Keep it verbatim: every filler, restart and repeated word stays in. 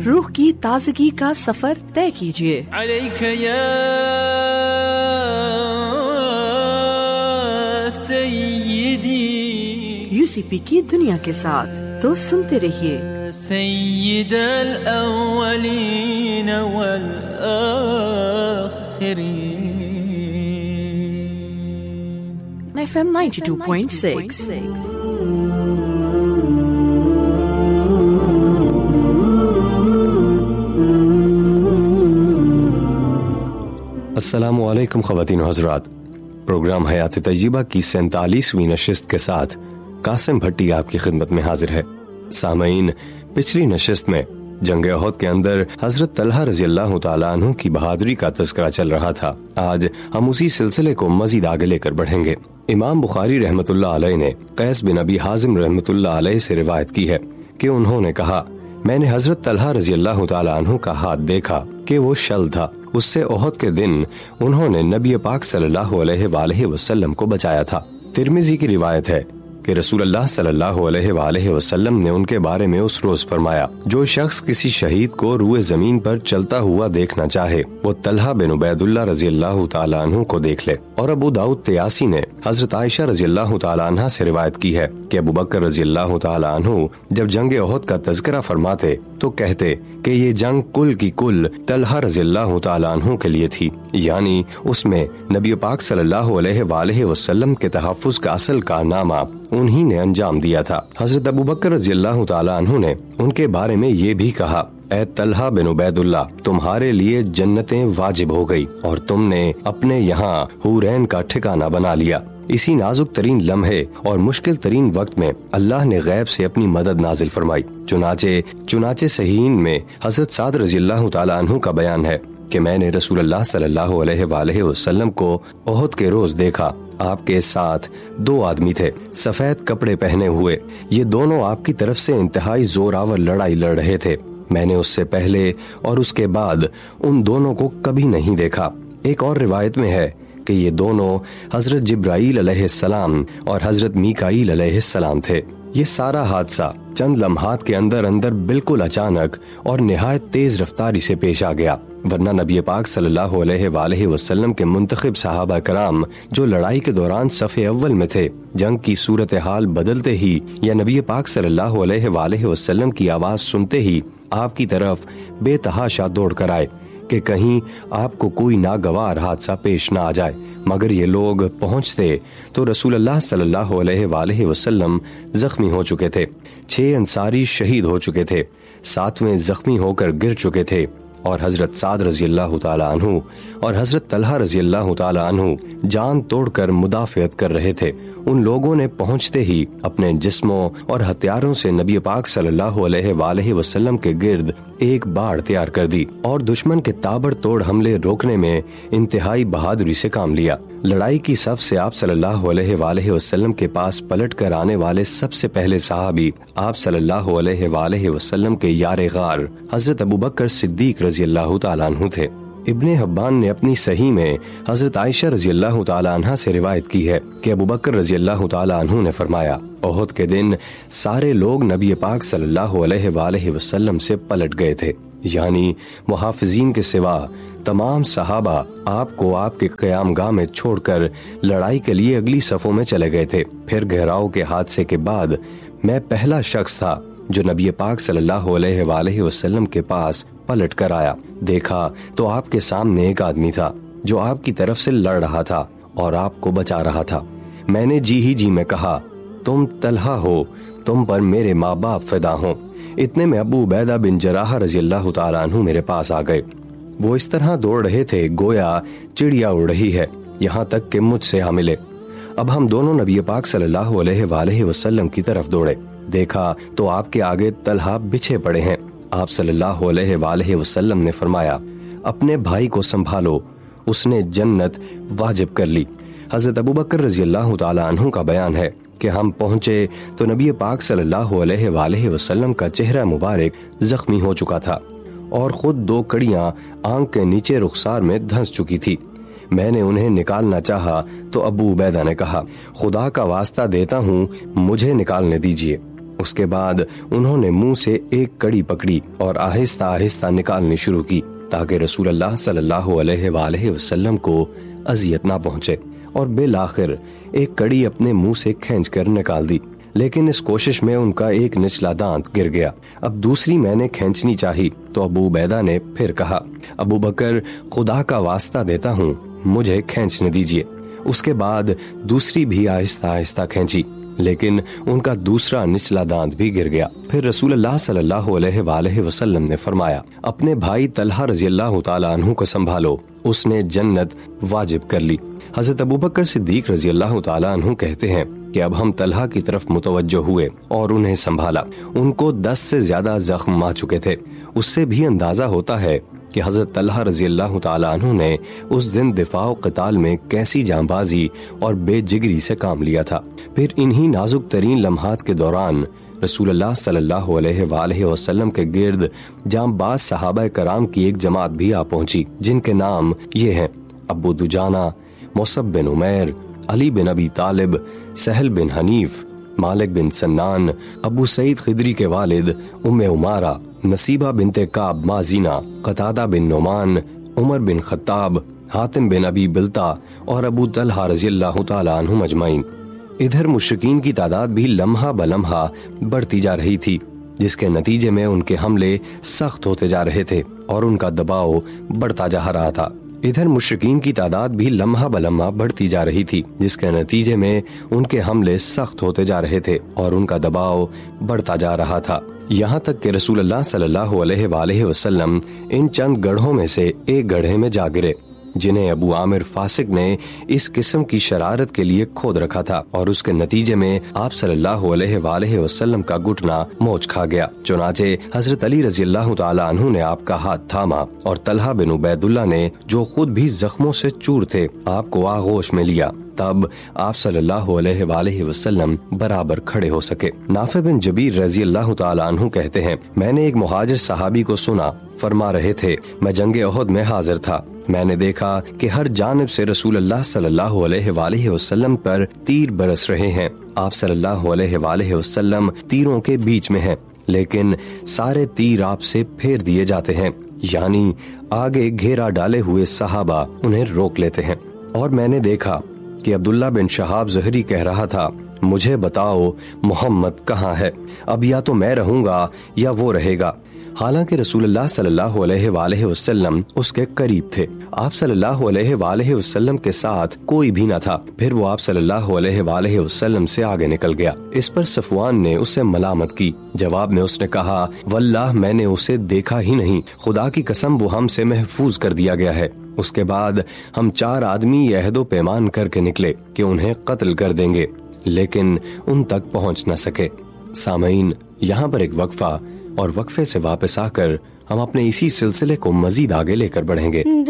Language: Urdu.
روح کی تازگی کا سفر طے کیجیے۔ علیک یا سیدی، یو سی پی کی دنیا کے ساتھ، تو سنتے رہیے۔ سید الاولین والآخرین۔ F M ninety two point six. السلام علیکم خواتین و حضرات، پروگرام حیات طیبہ کی سینتالیسویں نشست کے ساتھ قاسم بھٹی آپ کی خدمت میں حاضر ہے۔ سامعین، پچھلی نشست میں جنگ احد کے اندر حضرت طلحہ رضی اللہ تعالیٰ عنہ کی بہادری کا تذکرہ چل رہا تھا۔ آج ہم اسی سلسلے کو مزید آگے لے کر بڑھیں گے۔ امام بخاری رحمۃ اللہ علیہ نے قیس بن ابی حازم رحمۃ اللہ علیہ سے روایت کی ہے کہ انہوں نے کہا، میں نے حضرت طلحہ رضی اللہ تعالیٰ عنہ کا ہاتھ دیکھا کہ وہ شل تھا۔ اس سے احد کے دن انہوں نے نبی پاک صلی اللہ علیہ وآلہ وسلم کو بچایا تھا۔ ترمذی کی روایت ہے کہ رسول اللہ صلی اللہ علیہ وآلہ وسلم نے ان کے بارے میں اس روز فرمایا، جو شخص کسی شہید کو روئے زمین پر چلتا ہوا دیکھنا چاہے وہ طلحہ بن عبید اللہ رضی اللہ تعالیٰ عنہ کو دیکھ لے۔ اور ابو داؤد طیاسی نے حضرت عائشہ رضی اللہ تعالیٰ عنہ سے روایت کی ہے کہ ابو بکر رضی اللہ تعالیٰ عنہ جب جنگ احد کا تذکرہ فرماتے تو کہتے کہ یہ جنگ کل کی کل طلحہ رضی اللہ تعالیٰ عنہ کے لیے تھی، یعنی اس میں نبی پاک صلی اللہ علیہ وآلہ وسلم کے تحفظ کا اصل کارنامہ انہی نے انجام دیا تھا۔ حضرت ابو بکر رضی اللہ تعالیٰ عنہ نے ان کے بارے میں یہ بھی کہا، اے طلحہ بن عبید اللہ، تمہارے لیے جنتیں واجب ہو گئی اور تم نے اپنے یہاں حورین کا ٹھکانہ بنا لیا۔ اسی نازک ترین لمحے اور مشکل ترین وقت میں اللہ نے غیب سے اپنی مدد نازل فرمائی۔ چنانچہ چنانچہ صحیحین میں حضرت سعد رضی اللہ تعالیٰ عنہ کا بیان ہے کہ میں نے رسول اللہ صلی اللہ علیہ وآلہ وسلم کو احد کے روز دیکھا۔ آپ کے ساتھ دو آدمی تھے، سفید کپڑے پہنے ہوئے۔ یہ دونوں آپ کی طرف سے انتہائی زوراور لڑائی لڑ رہے تھے۔ میں نے اس سے پہلے اور اس کے بعد ان دونوں کو کبھی نہیں دیکھا۔ ایک اور روایت میں ہے کہ یہ دونوں حضرت جبرائیل علیہ السلام اور حضرت میکائیل علیہ السلام تھے۔ یہ سارا حادثہ چند لمحات کے اندر اندر بالکل اچانک اور نہایت تیز رفتاری سے پیش آ گیا، ورنہ نبی پاک صلی اللہ علیہ وآلہ وسلم کے منتخب صحابہ کرام جو لڑائی کے دوران صف اول میں تھے، جنگ کی صورتحال بدلتے ہی یا نبی پاک صلی اللہ علیہ وآلہ وسلم کی آواز سنتے ہی آپ کی طرف بے تحاشا دوڑ کر آئے کہ کہیں آپ کو کوئی ناگوار حادثہ پیش نہ آ جائے۔ مگر یہ لوگ پہنچتے تو رسول اللہ صلی اللہ علیہ وآلہ وسلم زخمی ہو چکے تھے، چھ انصاری شہید ہو چکے تھے، ساتویں زخمی ہو کر گر چکے تھے، اور حضرت سعد رضی اللہ تعالیٰ عنہ اور حضرت طلحہ رضی اللہ تعالیٰ عنہ جان توڑ کر مدافعت کر رہے تھے۔ ان لوگوں نے پہنچتے ہی اپنے جسموں اور ہتھیاروں سے نبی پاک صلی اللہ علیہ وآلہ وسلم کے گرد ایک باڑ تیار کر دی اور دشمن کے تابڑ توڑ حملے روکنے میں انتہائی بہادری سے کام لیا۔ لڑائی کی صف سے آپ صلی اللہ علیہ وآلہ وسلم کے پاس پلٹ کر آنے والے سب سے پہلے صحابی آپ صلی اللہ علیہ وآلہ وسلم کے یار غار حضرت ابو بکر صدیق رضی اللہ تعالیٰ عنہ تھے۔ ابن حبان نے اپنی صحیح میں حضرت عائشہ رضی اللہ تعالیٰ عنہ سے روایت کی ہے کہ ابو بکر رضی اللہ تعالیٰ عنہ نے فرمایا، احد کے دن سارے لوگ نبی پاک صلی اللہ علیہ وآلہ وسلم سے پلٹ گئے تھے، یعنی محافظین کے سوا تمام صحابہ آپ کو آپ کے قیام گاہ میں چھوڑ کر لڑائی کے لیے اگلی صفوں میں چلے گئے تھے۔ پھر گہراؤ کے حادثے کے بعد میں پہلا شخص تھا جو نبی پاک صلی اللہ علیہ وآلہ وسلم کے پاس پلٹ کر آیا۔ دیکھا تو آپ کے سامنے ایک آدمی تھا جو آپ کی طرف سے لڑ رہا تھا اور آپ کو بچا رہا تھا۔ میں نے جی ہی جی میں کہا، تم طلحہ ہو، تم پر میرے ماں باپ فدا ہوں۔ اتنے میں ابو عبیدہ بن جراح رضی اللہ تعالیٰ عنہ میرے پاس آ گئے۔ وہ اس طرح دوڑ رہے تھے گویا چڑیا اڑ رہی ہے، یہاں تک کہ مجھ سے آ ملے۔ اب ہم دونوں نبی پاک صلی اللہ علیہ وآلہ وسلم کی طرف دوڑے۔ دیکھا تو آپ کے آگے طلحہ بچھے پڑے ہیں۔ آپ صلی اللہ علیہ وآلہ وسلم نے فرمایا، اپنے بھائی کو سنبھالو، اس نے جنت واجب کر لی۔ حضرت ابو بکر رضی اللہ تعالیٰ عنہ کا بیان ہے کہ ہم پہنچے تو نبی پاک صلی اللہ علیہ وآلہ وسلم کا چہرہ مبارک زخمی ہو چکا تھا اور خود دو کڑیاں آنکھ کے نیچے رخسار میں دھنس چکی تھی۔ میں نے انہیں نکالنا چاہا تو ابو عبیدہ نے کہا، خدا کا واسطہ دیتا ہوں مجھے نکالنے دیجیے۔ اس کے بعد انہوں نے منہ سے ایک کڑی پکڑی اور آہستہ آہستہ نکالنی شروع کی تاکہ رسول اللہ صلی اللہ علیہ وآلہ وسلم کو اذیت نہ پہنچے، اور بالآخر ایک کڑی اپنے منہ سے کھینچ کر نکال دی، لیکن اس کوشش میں ان کا ایک نچلا دانت گر گیا۔ اب دوسری میں نے کھینچنی چاہی تو ابو عبیدہ نے پھر کہا، ابو بکر خدا کا واسطہ دیتا ہوں مجھے کھینچنے دیجیے۔ اس کے بعد دوسری بھی آہستہ آہستہ کھینچی، لیکن ان کا دوسرا نچلا دانت بھی گر گیا۔ پھر رسول اللہ صلی اللہ علیہ وآلہ وسلم نے فرمایا، اپنے بھائی طلحہ رضی اللہ تعالیٰ عنہ کو سنبھالو، اس نے جنت واجب کر لی۔ حضرت ابوبکر صدیق رضی اللہ تعالیٰ عنہ کہتے ہیں کہ اب ہم طلحہ کی طرف متوجہ ہوئے اور انہیں سنبھالا۔ ان کو دس سے زیادہ زخم آ چکے تھے۔ اس سے بھی اندازہ ہوتا ہے کہ حضرت طلحہ رضی اللہ تعالیٰ عنہ نے اس دن دفاع و قتال میں کیسی جانبازی اور بے جگری سے کام لیا تھا۔ پھر انہی نازک ترین لمحات کے دوران رسول اللہ صلی اللہ علیہ وآلہ وسلم کے گرد جانباز صحابہ کرام کی ایک جماعت بھی آ پہنچی، جن کے نام یہ ہیں: ابو دجانہ، مصعب بن عمیر، علی بن ابی طالب، سہل بن حنیف، مالک بن سنان، ابو سعید خدری کے والد ام عمارہ، نصیبہ بنت کعب مازینہ، قتادہ بن نعمان، عمر بن خطاب، حاتم بن ابی بلتا اور ابو طلحہ رضی اللہ تعالیٰ عنہم اجمعین۔ ادھر مشرکین کی تعداد بھی لمحہ بلمحہ بڑھتی جا رہی تھی، جس کے نتیجے میں ان کے حملے سخت ہوتے جا رہے تھے اور ان کا دباؤ بڑھتا جا رہا تھا۔ ادھر مشرکین کی تعداد بھی لمحہ بلمحہ بڑھتی جا رہی تھی، جس کے نتیجے میں ان کے حملے سخت ہوتے جا رہے تھے اور ان کا دباؤ بڑھتا جا رہا تھا، یہاں تک کہ رسول اللہ صلی اللہ علیہ وآلہ وسلم ان چند گڑھوں میں سے ایک گڑھے میں جا گرے، جنہیں ابو عامر فاسق نے اس قسم کی شرارت کے لیے کھود رکھا تھا، اور اس کے نتیجے میں آپ صلی اللہ علیہ وآلہ وسلم کا گھٹنا موچ کھا گیا۔ چنانچہ حضرت علی رضی اللہ تعالیٰ عنہ نے آپ کا ہاتھ تھاما اور طلحہ بن عبید اللہ نے، جو خود بھی زخموں سے چور تھے، آپ کو آغوش میں لیا۔ تب آپ صلی اللہ علیہ وآلہ وسلم برابر کھڑے ہو سکے۔ نافع بن جبیر رضی اللہ تعالیٰ عنہ کہتے ہیں، میں نے ایک مہاجر صحابی کو سنا، فرما رہے تھے، میں جنگ احد میں حاضر تھا، میں نے دیکھا کہ ہر جانب سے رسول اللہ صلی اللہ علیہ وآلہ وسلم پر تیر برس رہے ہیں، آپ صلی اللہ علیہ وآلہ وسلم تیروں کے بیچ میں ہیں، لیکن سارے تیر آپ سے پھیر دیے جاتے ہیں، یعنی آگے گھیرا ڈالے ہوئے صحابہ انہیں روک لیتے ہیں۔ اور میں نے دیکھا کہ عبداللہ بن شہاب زہری کہہ رہا تھا، مجھے بتاؤ محمد کہاں ہے، اب یا تو میں رہوں گا یا وہ رہے گا۔ حالانکہ رسول اللہ صلی اللہ علیہ وآلہ وسلم اس کے قریب تھے، آپ صلی اللہ علیہ وآلہ وسلم کے ساتھ کوئی بھی نہ تھا۔ پھر وہ آپ صلی اللہ علیہ وآلہ وسلم سے آگے نکل گیا۔ اس پر صفوان نے اسے ملامت کی، جواب میں اس نے کہا، واللہ میں نے اسے دیکھا ہی نہیں، خدا کی قسم وہ ہم سے محفوظ کر دیا گیا ہے۔ اس کے بعد ہم چار آدمی عہد و پیمان کر کے نکلے کہ انہیں قتل کر دیں گے، لیکن ان تک پہنچ نہ سکے۔ سامعین، یہاں پر ایک وقفہ، اور وقفے سے واپس آ کر ہم اپنے اسی سلسلے کو مزید آگے لے کر بڑھیں گے۔